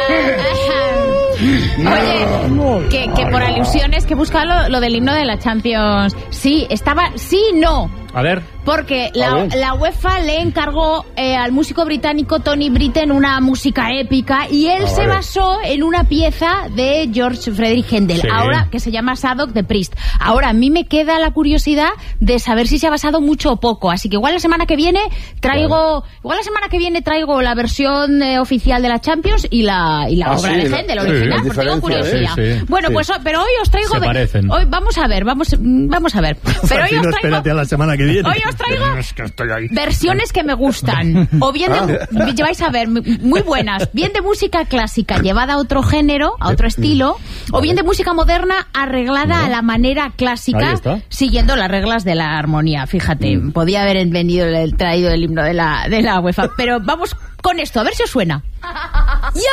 Oye, que por alusiones que busca lo del himno de la Champions. Sí, no. A ver. Porque la UEFA le encargó al músico británico Tony Britten una música épica y él se basó en una pieza de George Friedrich Händel, ahora que se llama Sadok de Priest. Ahora, a mí me queda la curiosidad de saber si se ha basado mucho o poco, así que igual la semana que viene traigo la versión oficial de la Champions y la obra de Händel original, porque tengo curiosidad. Bueno, pues pero hoy os traigo... Hoy vamos a ver. Pero hoy os traigo... Espérate a la semana que viene. Hoy os traigo versiones que me gustan. O bien vais a ver, muy buenas. Bien de música clásica llevada a otro género, a otro estilo. O bien de música moderna arreglada a la manera clásica, siguiendo las reglas de la armonía. Fíjate, podía haber traído el himno de la UEFA. Pero vamos con esto, a ver si os suena.